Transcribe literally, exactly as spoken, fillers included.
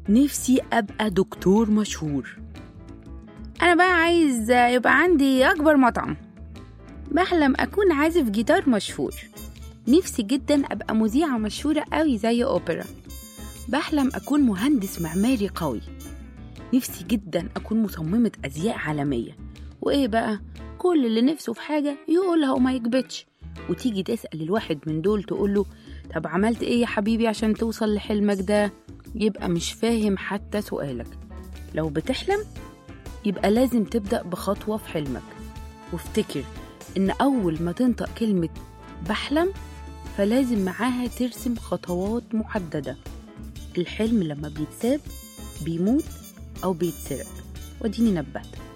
نفسي أبقى دكتور مشهور. أنا بقى عايز يبقى عندي أكبر مطعم. بحلم أكون عازف جيتار مشهور. نفسي جدا أبقى مذيعة مشهورة قوي زي أوبرا. بحلم أكون مهندس معماري قوي. نفسي جدا أكون مصممة أزياء عالمية. وإيه بقى؟ كل اللي نفسه في حاجة يقولها وما يكبتش. وتيجي تسأل الواحد من دول تقوله طب عملت إيه يا حبيبي عشان توصل لحلمك ده؟ يبقى مش فاهم حتى سؤالك. لو بتحلم يبقى لازم تبدأ بخطوة في حلمك. وافتكر إن أول ما تنطق كلمة بحلم فلازم معاها ترسم خطوات محددة. الحلم لما بيتساب بيموت أو بيتسرق. وديني نبهتك.